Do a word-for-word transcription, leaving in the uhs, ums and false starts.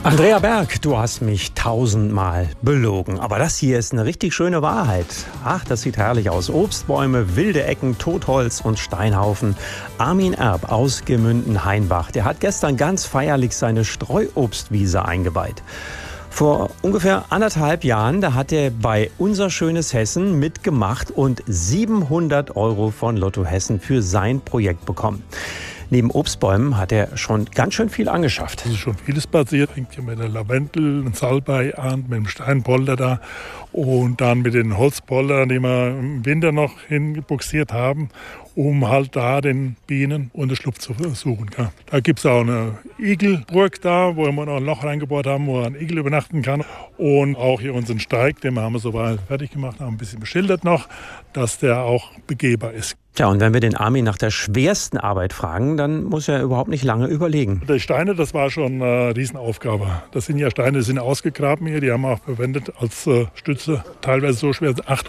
Andrea Berg, du hast mich tausendmal belogen. Aber das hier ist eine richtig schöne Wahrheit. Ach, das sieht herrlich aus. Obstbäume, wilde Ecken, Totholz und Steinhaufen. Armin Erb aus Gemünden-Hainbach, der hat gestern ganz feierlich seine Streuobstwiese eingeweiht. Vor ungefähr anderthalb Jahren, da hat er bei Unser schönes Hessen mitgemacht und siebenhundert Euro von Lotto Hessen für sein Projekt bekommen. Neben Obstbäumen hat er schon ganz schön viel angeschafft. Es ist schon vieles passiert. Fängt ja mit der Lavendel und Salbei an, mit dem Steinpolder da und dann mit den Holzpoldern, die wir im Winter noch hingebuxiert haben, um halt da den Bienen Unterschlupf zu suchen. Da gibt es auch eine Igelburg da, wo wir noch ein Loch reingebaut haben, wo ein Igel übernachten kann. Und auch hier unseren Steig, den haben wir soweit fertig gemacht, haben ein bisschen beschildert noch, dass der auch begehbar ist. Tja, und wenn wir den Armin nach der schwersten Arbeit fragen, dann muss er überhaupt nicht lange überlegen. Die Steine, das war schon eine Riesenaufgabe. Das sind ja Steine, die sind ausgegraben hier, die haben wir auch verwendet als Stütze, teilweise so schwer,